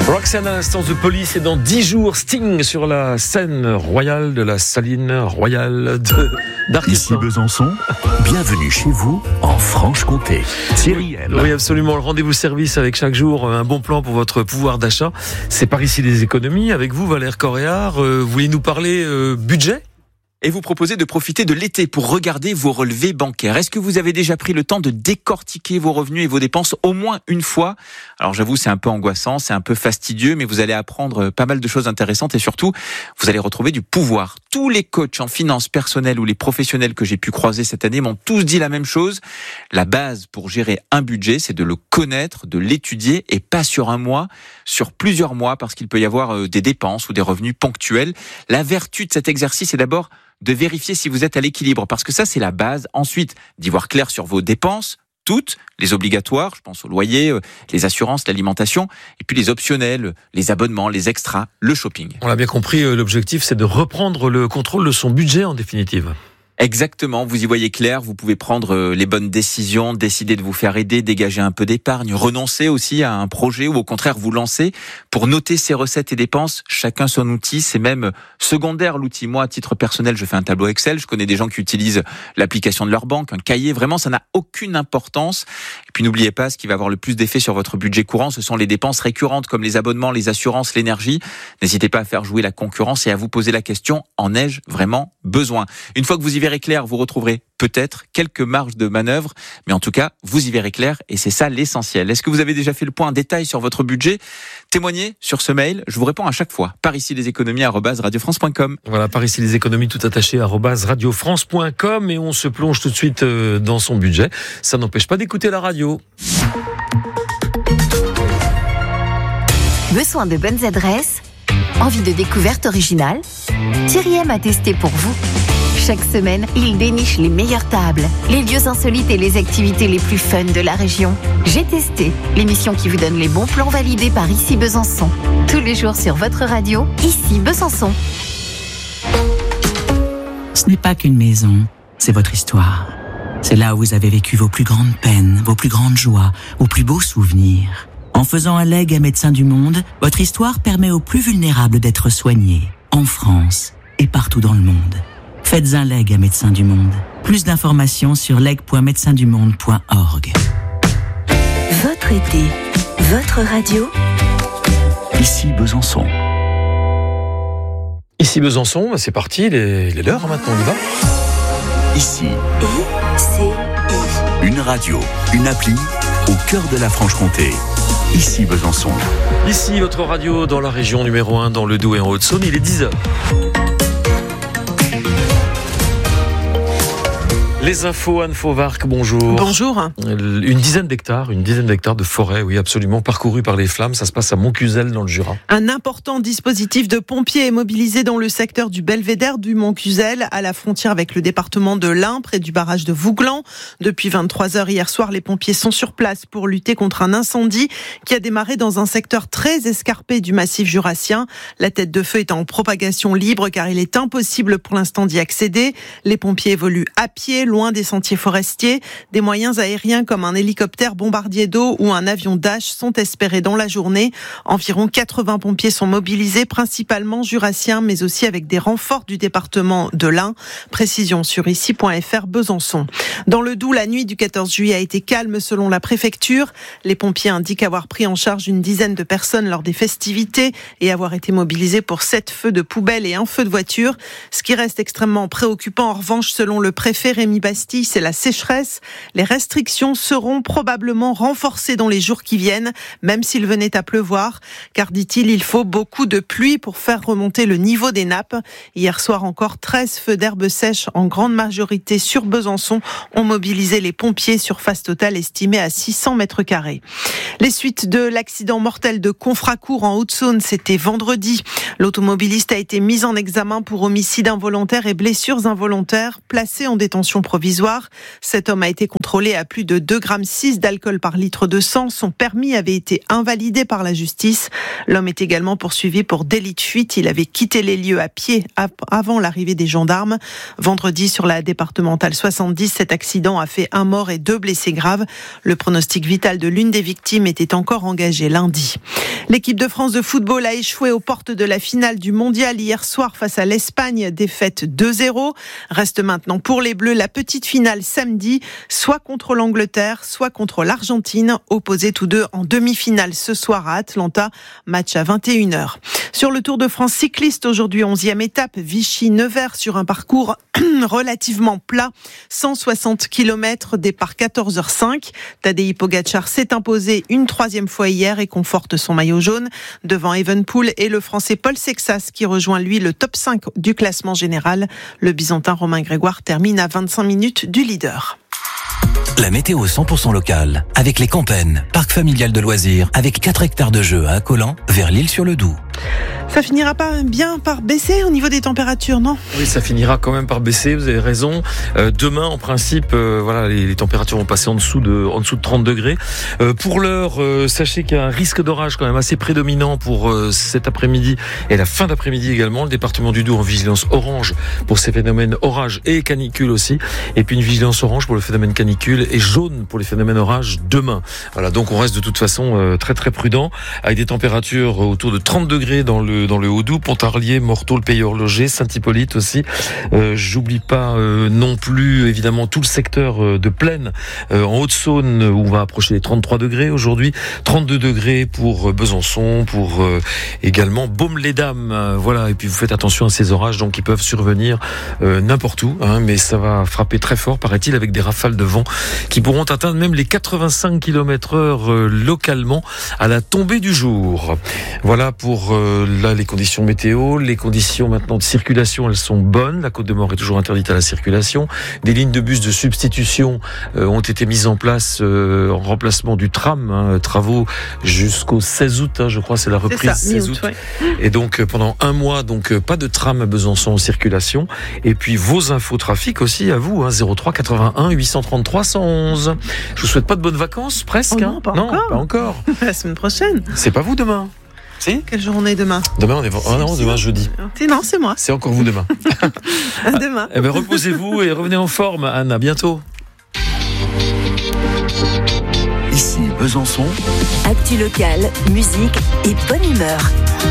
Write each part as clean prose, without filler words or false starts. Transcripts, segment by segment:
Roxane à l'instance de police et dans 10 jours, Sting sur la scène royale de la Saline royale d'Arcachon. Ici Besançon, bienvenue chez vous en Franche-Comté. Thierry M. Oui, absolument. Le rendez-vous service avec chaque jour un bon plan pour votre pouvoir d'achat. C'est par ici les économies. Avec vous, Valère Coréard, vous voulez nous parler budget ? Et vous proposez de profiter de l'été pour regarder vos relevés bancaires. Est-ce que vous avez déjà pris le temps de décortiquer vos revenus et vos dépenses au moins une fois ? Alors j'avoue, c'est un peu angoissant, c'est un peu fastidieux, mais vous allez apprendre pas mal de choses intéressantes et surtout, vous allez retrouver du pouvoir. Tous les coachs en finances personnelles ou les professionnels que j'ai pu croiser cette année m'ont tous dit la même chose. La base pour gérer un budget, c'est de le connaître, de l'étudier et pas sur un mois, sur plusieurs mois, parce qu'il peut y avoir des dépenses ou des revenus ponctuels. La vertu de cet exercice est d'abord de vérifier si vous êtes à l'équilibre, parce que ça, c'est la base. Ensuite, d'y voir clair sur vos dépenses, toutes, les obligatoires, je pense au loyer, les assurances, l'alimentation, et puis les optionnels, les abonnements, les extras, le shopping. On l'a bien compris, l'objectif, c'est de reprendre le contrôle de son budget en définitive. Exactement, vous y voyez clair, vous pouvez prendre les bonnes décisions, décider de vous faire aider, dégager un peu d'épargne, renoncer aussi à un projet ou au contraire vous lancer. Pour noter ses recettes et dépenses, chacun son outil, c'est même secondaire l'outil. Moi, à titre personnel, je fais un tableau Excel, je connais des gens qui utilisent l'application de leur banque, un cahier, vraiment ça n'a aucune importance. Et puis n'oubliez pas, ce qui va avoir le plus d'effet sur votre budget courant, ce sont les dépenses récurrentes comme les abonnements, les assurances, l'énergie. N'hésitez pas à faire jouer la concurrence et à vous poser la question, en ai-je vraiment besoin ? Une fois que vous y verrez clair, vous retrouverez peut-être quelques marges de manœuvre, mais en tout cas, vous y verrez clair et c'est ça l'essentiel. Est-ce que vous avez déjà fait le point en détail sur votre budget ? Témoignez sur ce mail, je vous réponds à chaque fois. Par ici les économies @radiofrance.com. Voilà, par ici les économies tout attaché @radiofrance.com et on se plonge tout de suite dans son budget. Ça n'empêche pas d'écouter la radio. Besoin de bonnes adresses ? Envie de découverte originale ? Thierry M a testé pour vous. Chaque semaine, il déniche les meilleures tables, les lieux insolites et les activités les plus fun de la région. J'ai testé, l'émission qui vous donne les bons plans validés par Ici Besançon. Tous les jours sur votre radio, Ici Besançon. Ce n'est pas qu'une maison, c'est votre histoire. C'est là où vous avez vécu vos plus grandes peines, vos plus grandes joies, vos plus beaux souvenirs. En faisant un legs à Médecins du Monde, votre histoire permet aux plus vulnérables d'être soignés, en France et partout dans le monde. Faites un leg à Médecins du Monde. Plus d'informations sur leg.médecindumonde.org. Votre été, votre radio. Ici Besançon. Ici Besançon, c'est parti, il est l'heure maintenant, on y va. Ici, I-C-I. une radio, une appli, au cœur de la Franche-Comté. Ici Besançon. Ici, votre radio dans la région numéro 1, dans le Doubs et en Haute-Saône, il est 10h. Les infos, Anne Fauvarc, bonjour. Bonjour. Une dizaine d'hectares de forêt, oui, absolument, parcourus par les flammes. Ça se passe à Montcuzel, dans le Jura. Un important dispositif de pompiers est mobilisé dans le secteur du Belvédère du Montcuzel, à la frontière avec le département de l'Ain, près du barrage de Vouglan. Depuis 23h hier soir, les pompiers sont sur place pour lutter contre un incendie qui a démarré dans un secteur très escarpé du massif jurassien. La tête de feu est en propagation libre car il est impossible pour l'instant d'y accéder. Les pompiers évoluent à pied, loin des sentiers forestiers. Des moyens aériens comme un hélicoptère bombardier d'eau ou un avion Dash sont espérés dans la journée. Environ 80 pompiers sont mobilisés, principalement jurassiens, mais aussi avec des renforts du département de l'Ain. Précision sur ici.fr Besançon. Dans le Doubs, la nuit du 14 juillet a été calme selon la préfecture. Les pompiers indiquent avoir pris en charge une dizaine de personnes lors des festivités et avoir été mobilisés pour 7 feux de poubelle et un feu de voiture. Ce qui reste extrêmement préoccupant, en revanche, selon le préfet Rémi Bastille, c'est la sécheresse. Les restrictions seront probablement renforcées dans les jours qui viennent, même s'il venait à pleuvoir, car, dit-il, il faut beaucoup de pluie pour faire remonter le niveau des nappes. Hier soir encore, 13 feux d'herbe sèche, en grande majorité sur Besançon, ont mobilisé les pompiers, surface totale estimée à 600 mètres carrés. Les suites de l'accident mortel de Confracourt en Haute-Saône, c'était vendredi. L'automobiliste a été mis en examen pour homicide involontaire et blessures involontaires, placé en détention provisoire. Cet homme a été contrôlé à plus de 2,6 g d'alcool par litre de sang. Son permis avait été invalidé par la justice. L'homme est également poursuivi pour délit de fuite. Il avait quitté les lieux à pied avant l'arrivée des gendarmes. Vendredi, sur la départementale 70, cet accident a fait 1 mort et 2 blessés graves. Le pronostic vital de l'une des victimes était encore engagé lundi. L'équipe de France de football a échoué aux portes de la finale du mondial hier soir face à l'Espagne, défaite 2-0. Reste maintenant pour les Bleus la petite finale samedi, soit contre l'Angleterre, soit contre l'Argentine, opposés tous deux en demi-finale ce soir à Atlanta, match à 21h. Sur le Tour de France cycliste, aujourd'hui 11e étape, Vichy-Nevers sur un parcours relativement plat, 160 km, départ 14h05. Tadej Pogačar s'est imposé une 3e fois hier et conforte son maillot jaune devant Evenepoel et le Français Paul Sexas qui rejoint lui le top 5 du classement général. Le Byzantin Romain Grégoire termine à 25 minutes du leader. La météo 100% locale avec les Campennes, parc familial de loisirs avec 4 hectares de jeux à Accolant vers l'Isle-sur-le-Doubs. Ça finira pas bien par baisser au niveau des températures, non ? Oui, ça finira quand même par baisser, vous avez raison. Demain, en principe, voilà, les températures vont passer en dessous de 30 degrés. Pour l'heure, sachez qu'il y a un risque d'orage quand même assez prédominant pour cet après-midi et la fin d'après-midi également. Le département du Doubs en vigilance orange pour ces phénomènes orage et canicule aussi. Et puis une vigilance orange pour le phénomène canicule et jaune pour les phénomènes orage demain. Voilà, donc on reste de toute façon très très prudent avec des températures autour de 30 degrés dans le Haut-Doubs, Pontarlier, Morteau, le Pays Horloger, Saint-Hippolyte aussi. J'oublie pas non plus évidemment tout le secteur de Plaine en Haute-Saône où on va approcher les 33 degrés aujourd'hui, 32 degrés pour Besançon, pour également Baume-les-Dames. Voilà, et puis vous faites attention à ces orages donc qui peuvent survenir n'importe où, hein, mais ça va frapper très fort, paraît-il, avec des rafales de vent qui pourront atteindre même les 85 km/h localement à la tombée du jour. Voilà pour là les conditions météo, les conditions maintenant de circulation, elles sont bonnes. La Côte de Mort est toujours interdite à la circulation. Des lignes de bus de substitution ont été mises en place en remplacement du tram. Hein, travaux jusqu'au 16 août, hein, je crois, c'est la reprise 16 août. Ouais. Et donc pendant 1 mois, donc pas de tram à Besançon en circulation. Et puis vos infos trafic aussi à vous, hein, 03 81 833 111. Je vous souhaite pas de bonnes vacances, presque. Oh non, pas encore. La semaine prochaine. C'est pas vous demain. Si ? Quelle journée demain ? Demain, demain jeudi. Non, c'est moi. C'est encore vous demain. À demain. Eh ben, reposez-vous et revenez en forme, Anne. À bientôt. Ici Besançon. Actu locale, musique et bonne humeur.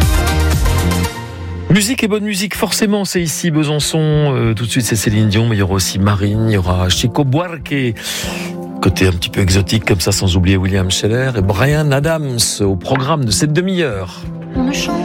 Musique et bonne musique, forcément, c'est ici Besançon. Tout de suite, c'est Céline Dion, mais il y aura aussi Marine, il y aura Chico Buarque. Côté un petit peu exotique comme ça, sans oublier William Scheller et Bryan Adams au programme de cette demi-heure. On me chante